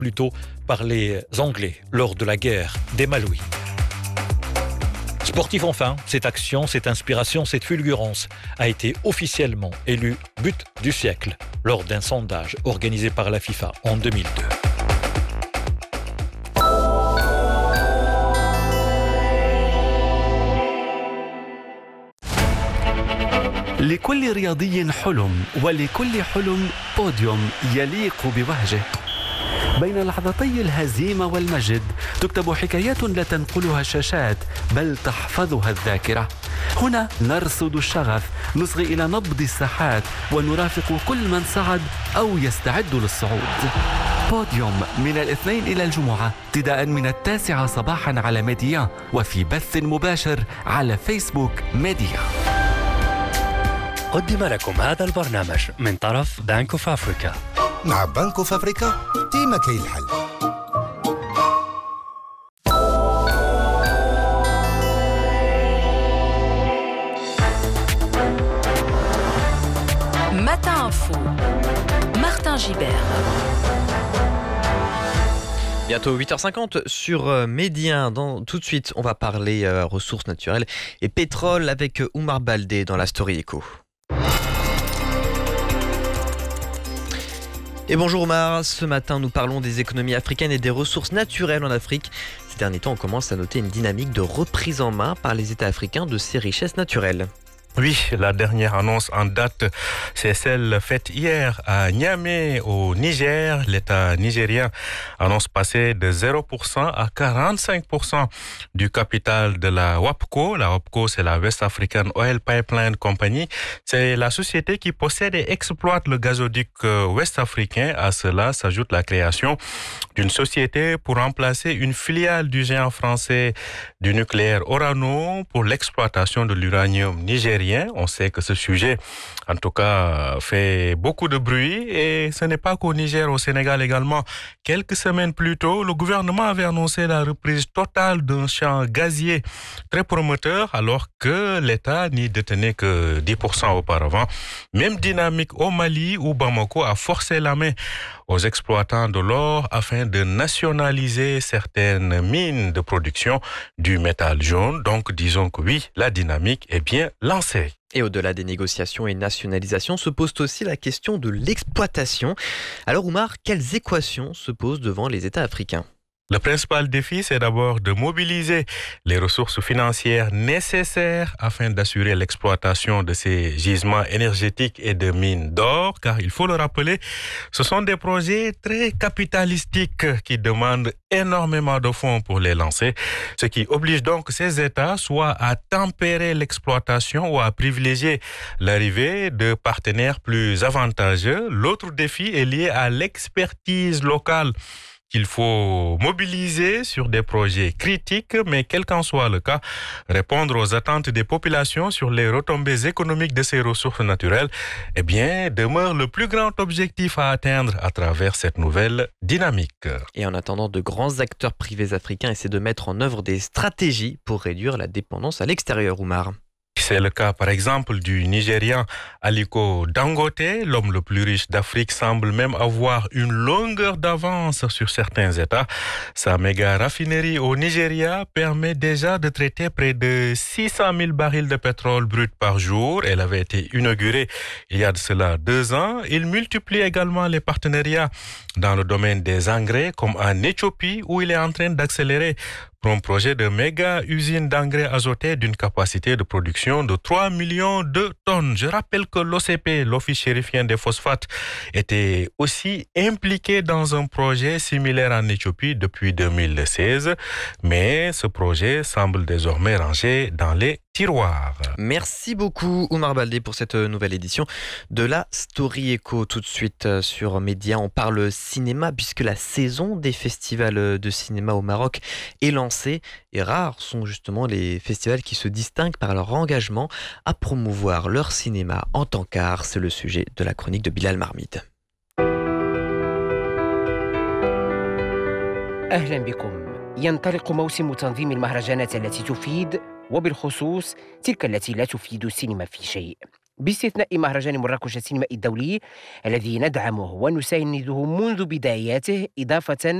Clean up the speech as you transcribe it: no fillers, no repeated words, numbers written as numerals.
plutôt par les Anglais lors de la guerre des Malouis. Sportif enfin, cette action, cette inspiration, cette fulgurance a été officiellement élue but du siècle lors d'un sondage organisé par la FIFA en 2002. لكل رياضي حلم ولكل حلم بوديوم يليق بوهجه. بين لحظتي الهزيمة والمجد تكتب حكايات لا تنقلها الشاشات بل تحفظها الذاكرة. هنا نرصد الشغف، نصغي إلى نبض الساحات ونرافق كل من صعد أو يستعد للصعود. بوديوم من الاثنين إلى الجمعة ابتداء من 9 صباحا على ميديا وفي بث مباشر على فيسبوك ميديا. قدم لكم هذا البرنامج من طرف بانك اوف افريكا. مع بنك اوف افريكا ديما كاين الحل. Matin Info, Martin Gibert. Bientôt 8h50 sur Médien. Tout de suite, on va parler ressources naturelles et pétrole avec Oumar Baldé dans la Story Echo. Et bonjour Oumar, ce matin nous parlons des économies africaines et des ressources naturelles en Afrique. Ces derniers temps, on commence à noter une dynamique de reprise en main par les États africains de ces richesses naturelles. Oui, la dernière annonce en date, c'est celle faite hier à Niamey, au Niger. L'État nigérien annonce passer de 0% à 45% du capital de la WAPCO. La WAPCO, c'est la West African Oil Pipeline Company. C'est la société qui possède et exploite le gazoduc ouest-africain. À cela s'ajoute la création d'une société pour remplacer une filiale du géant français du nucléaire Orano pour l'exploitation de l'uranium nigérien. On sait que ce sujet, en tout cas, fait beaucoup de bruit et ce n'est pas qu'au Niger, au Sénégal également. Quelques semaines plus tôt, le gouvernement avait annoncé la reprise totale d'un champ gazier très prometteur alors que l'État n'y détenait que 10% auparavant. Même dynamique au Mali où Bamako a forcé la main aux exploitants de l'or afin de nationaliser certaines mines de production du métal jaune. Donc, disons que oui, la dynamique est bien lancée. Et au-delà des négociations et nationalisations se pose aussi la question de l'exploitation. Alors Oumar, quelles équations se posent devant les États africains ? Le principal défi, c'est d'abord de mobiliser les ressources financières nécessaires afin d'assurer l'exploitation de ces gisements énergétiques et de mines d'or, car il faut le rappeler, ce sont des projets très capitalistiques qui demandent énormément de fonds pour les lancer, ce qui oblige donc ces États soit à tempérer l'exploitation ou à privilégier l'arrivée de partenaires plus avantageux. L'autre défi est lié à l'expertise locale qu'il faut mobiliser sur des projets critiques, mais quel qu'en soit le cas, répondre aux attentes des populations sur les retombées économiques de ces ressources naturelles, eh bien, demeure le plus grand objectif à atteindre à travers cette nouvelle dynamique. Et en attendant, de grands acteurs privés africains essaient de mettre en œuvre des stratégies pour réduire la dépendance à l'extérieur, Oumar. C'est le cas, par exemple, du Nigérian Aliko Dangote. L'homme le plus riche d'Afrique semble même avoir une longueur d'avance sur certains États. Sa méga raffinerie au Nigeria permet déjà de traiter près de 600 000 barils de pétrole brut par jour. Elle avait été inaugurée il y a de cela 2 ans. Il multiplie également les partenariats dans le domaine des engrais, comme en Éthiopie, où il est en train d'accélérer pour un projet de méga usine d'engrais azotés d'une capacité de production de 3 millions de tonnes. Je rappelle que l'OCP, l'Office chérifien des phosphates, était aussi impliqué dans un projet similaire en Éthiopie depuis 2016, mais ce projet semble désormais rangé dans les tiroirs. Merci beaucoup Oumar Baldé pour cette nouvelle édition de la Story Echo. Tout de suite sur Média, on parle cinéma puisque la saison des festivals de cinéma au Maroc est lancée et rares sont justement les festivals qui se distinguent par leur engagement à promouvoir leur cinéma en tant qu'art. C'est le sujet de la chronique de Bilal Marmide. أهلا بكم. ينطلق موسم تنظيم المهرجانات التي تفيد وبالخصوص تلك التي لا تفيد السينما في شيء. باستثناء مهرجان مراكش السينمائي الدولي الذي ندعمه ونسانده منذ بداياته، إضافة